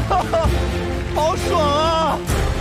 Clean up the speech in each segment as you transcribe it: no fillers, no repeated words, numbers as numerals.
好爽啊！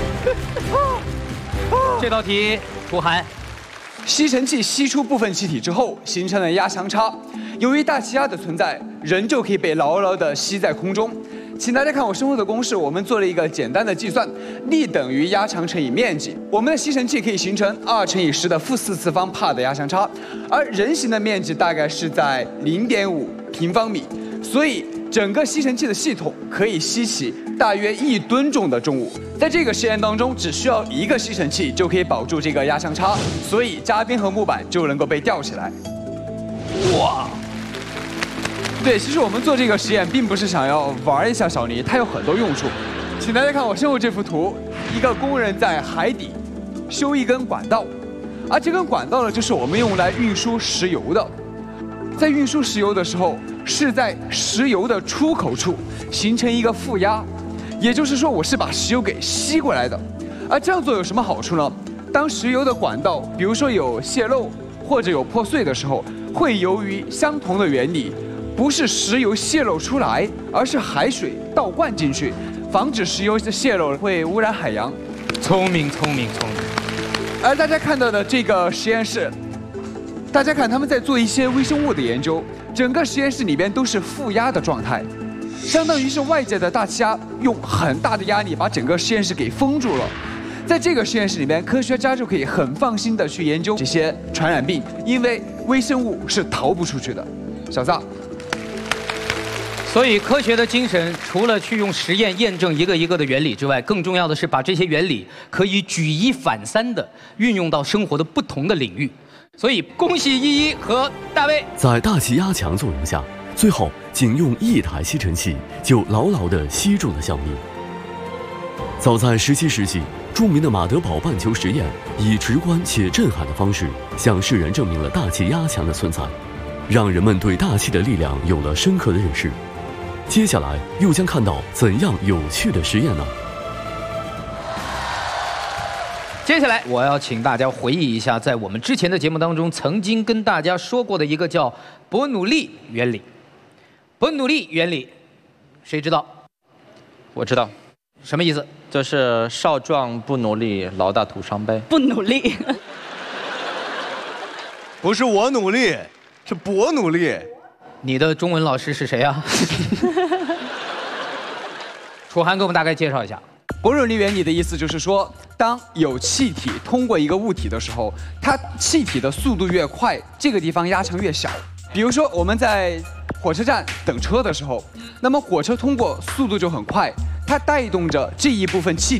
这道题，楚涵。 吸尘器吸出部分气体之后，形成了压强差。由于大气压的存在，人就可以被牢牢地吸在空中。请大家看我身后的公式，我们做了一个简单的计算，力等于压强乘以面积。我们的吸尘器可以形成2乘以10的负4次方帕的压强差，而人形的面积大概是在0.5平方米，所以整个吸尘器的系统可以吸起大约1吨重的重物。在这个实验当中，只需要一个吸尘器就可以保住这个压强差，所以嘉宾和木板就能够被吊起来。哇！对，其实我们做这个实验并不是想要玩一下小尼，它有很多用处。请大家看我身后这幅图，一个工人在海底修一根管道，而这根管道呢，就是我们用来运输石油的。在运输石油的时候，是在石油的出口处形成一个负压，也就是说，我是把石油给吸过来的。而这样做有什么好处呢？当石油的管道，比如说有泄漏或者有破碎的时候，会由于相同的原理。不是石油泄漏出来，而是海水倒灌进去，防止石油的泄漏会污染海洋。 聪明，聪明，聪明。 而大家看到的这个实验室，大家看他们在做一些微生物的研究，整个实验室里边都是负压的状态，相当于是外界的大气压用很大的压力把整个实验室给封住了。在这个实验室里边，科学家就可以很放心的去研究这些传染病，因为微生物是逃不出去的。小撒。 所以，科学的精神除了去用实验验证一个一个的原理之外，更重要的是把这些原理可以举一反三的运用到生活的不同的领域。所以，恭喜依依和大卫。 在大气压强作用下，最后仅用1台吸尘器就牢牢地吸住了小尼。早在17世纪，著名的马德堡半球实验以直观且震撼的方式向世人证明了大气压强的存在，让人们对大气的力量有了深刻的认识。接下来又将看到怎样有趣的实验呢？ 接下来我要请大家回忆一下，在我们之前的节目当中曾经跟大家说过的一个叫伯努利原理。伯努利原理，谁知道？ 我知道， 什么意思？ 就是少壮不努力，老大徒伤悲。 不努力。 不是我努力，是伯努利。 你的中文老师是谁啊？楚涵给我们大概介绍一下。 伯努利原理的意思就是说，当有气体通过一个物体的时候，它气体的速度越快，这个地方压强越小。比如说我们在火车站等车的时候，那么火车通过速度就很快，它带动着这一部分气体